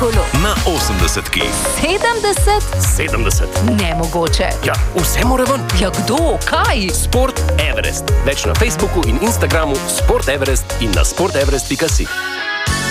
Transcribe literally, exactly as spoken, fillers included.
kolo. Na osemdesetki. sedemdeset? sedemdeset. Nemogoče. Ja, vse mora ven. Ja, kdo? Kaj? Sport Everest. Več na Facebooku in Instagramu Sport Everest in na sport everest pika si.